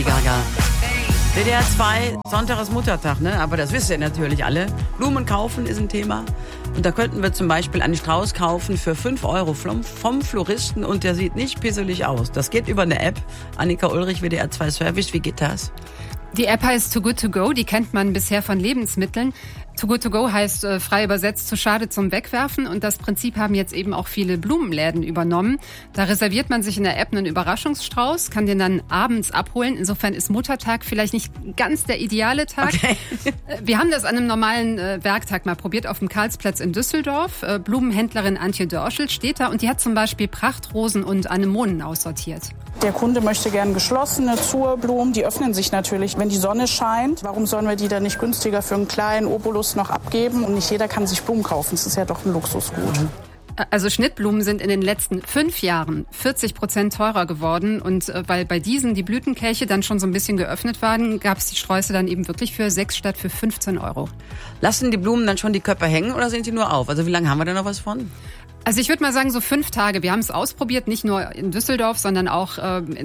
Gaga. WDR 2, Sonntag ist Muttertag, ne? Aber das wisst ihr natürlich alle. Blumen kaufen ist ein Thema. Und da könnten wir zum Beispiel einen Strauß kaufen für 5 Euro vom Floristen und der sieht nicht pisselig aus. Das geht über eine App. Annika Ulrich, WDR 2 Service, wie geht das? Die App heißt Too Good To Go, die kennt man bisher von Lebensmitteln. Too Good To Go heißt frei übersetzt zu schade zum Wegwerfen und das Prinzip haben jetzt eben auch viele Blumenläden übernommen. Da reserviert man sich in der App einen Überraschungsstrauß, kann den dann abends abholen. Insofern ist Muttertag vielleicht nicht ganz der ideale Tag. Okay. Wir haben das an einem normalen Werktag mal probiert auf dem Karlsplatz in Düsseldorf. Blumenhändlerin Antje Dörschel steht da und die hat zum Beispiel Prachtrosen und Anemonen aussortiert. Der Kunde möchte gern geschlossene Zurblumen, die öffnen sich natürlich, wenn die Sonne scheint. Warum sollen wir die dann nicht günstiger für einen kleinen Obolus noch abgeben? Und nicht jeder kann sich Blumen kaufen, das ist ja doch ein Luxusgut. Also Schnittblumen sind in den letzten 5 Jahren 40% teurer geworden und weil bei diesen die Blütenkelche dann schon so ein bisschen geöffnet waren, gab es die Sträuße dann eben wirklich für 6 statt für 15 Euro. Lassen die Blumen dann schon die Köpfe hängen oder sind sie nur auf? Also wie lange haben wir da noch was von? Also ich würde mal sagen so 5 Tage. Wir haben es ausprobiert, nicht nur in Düsseldorf, sondern auch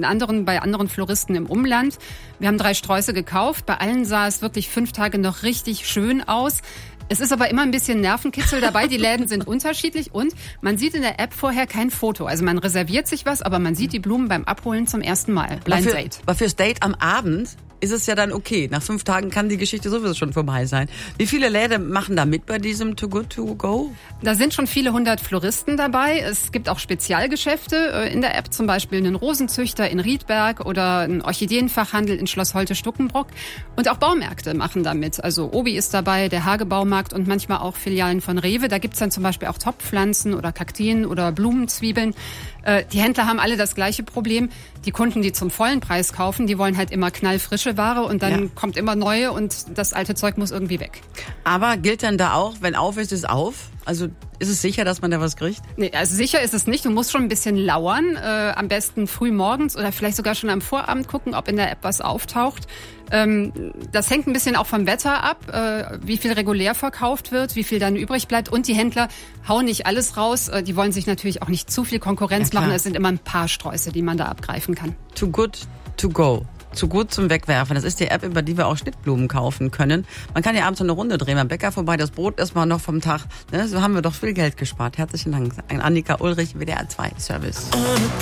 bei anderen Floristen im Umland. Wir haben 3 Sträuße gekauft. Bei allen sah es wirklich 5 Tage noch richtig schön aus. Es ist aber immer ein bisschen Nervenkitzel dabei. Die Läden sind unterschiedlich und man sieht in der App vorher kein Foto. Also man reserviert sich was, aber man sieht die Blumen beim Abholen zum ersten Mal. Blind Date. Aber fürs Date am Abend ist es ja dann okay. Nach 5 Tagen kann die Geschichte sowieso schon vorbei sein. Wie viele Läden machen da mit bei diesem Too Good To Go? Da sind schon viele 100 Floristen dabei. Es gibt auch Spezialgeschäfte in der App, zum Beispiel einen Rosenzüchter in Riedberg oder einen Orchideenfachhandel in Schloss Holte-Stuckenbrock. Und auch Baumärkte machen da mit. Also Obi ist dabei, der Hage-Baumarkt und manchmal auch Filialen von Rewe. Da gibt's dann zum Beispiel auch Topfpflanzen oder Kakteen oder Blumenzwiebeln. Die Händler haben alle das gleiche Problem. Die Kunden, die zum vollen Preis kaufen, die wollen halt immer knallfrische Ware und dann kommt immer neue und das alte Zeug muss irgendwie weg. Aber gilt dann da auch, wenn auf ist, ist auf? Also ist es sicher, dass man da was kriegt? Nee, also sicher ist es nicht. Du musst schon ein bisschen lauern. Am besten früh morgens oder vielleicht sogar schon am Vorabend gucken, ob in der App was auftaucht. Das hängt ein bisschen auch vom Wetter ab, wie viel regulär verkauft wird, wie viel dann übrig bleibt. Und die Händler hauen nicht alles raus. Die wollen sich natürlich auch nicht zu viel Konkurrenz machen. Es sind immer ein paar Sträuße, die man da abgreifen kann. Too Good To Go. Zu gut zum Wegwerfen. Das ist die App, über die wir auch Schnittblumen kaufen können. Man kann ja abends so eine Runde drehen, beim Bäcker vorbei, das Brot erstmal noch vom Tag. Ne? So haben wir doch viel Geld gespart. Herzlichen Dank an Annika Ulrich, WDR 2 Service.